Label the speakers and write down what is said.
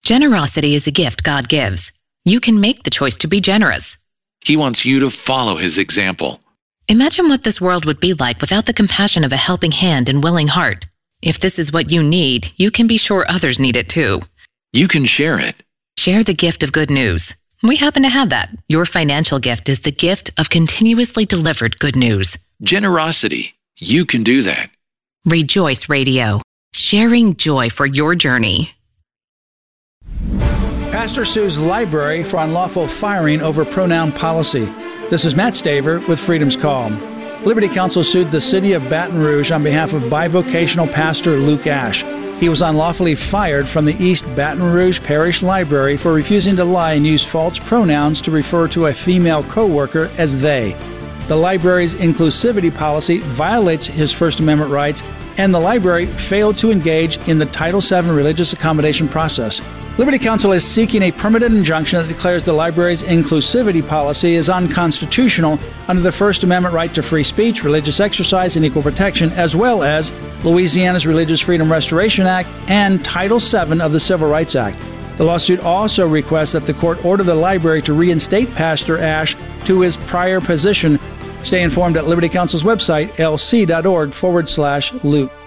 Speaker 1: Generosity is a gift God gives. You can make the choice to be generous.
Speaker 2: He wants you to follow his example.
Speaker 1: Imagine what this world would be like without the compassion of a helping hand and willing heart. If this is what you need, you can be sure others need it too.
Speaker 2: You can share it.
Speaker 1: Share the gift of good news. We happen to have that. Your financial gift is the gift of continuously delivered good news.
Speaker 2: Generosity. You can do that.
Speaker 1: Rejoice Radio. Sharing joy for your journey.
Speaker 3: Pastor sues library for unlawful firing over pronoun policy. This is Matt Staver with Freedom's Call. Liberty Counsel sued the city of Baton Rouge on behalf of bivocational pastor Luke Ash. He was unlawfully fired from the East Baton Rouge Parish Library for refusing to lie and use false pronouns to refer to a female co-worker as they. The library's inclusivity policy violates his First Amendment rights, and the library failed to engage in the Title VII religious accommodation process. Liberty Counsel is seeking a permanent injunction that declares the library's inclusivity policy is unconstitutional under the First Amendment right to free speech, religious exercise, and equal protection, as well as Louisiana's Religious Freedom Restoration Act and Title VII of the Civil Rights Act. The lawsuit also requests that the court order the library to reinstate Pastor Ash to his prior position. Stay informed at Liberty Counsel's website, lc.org/Luke.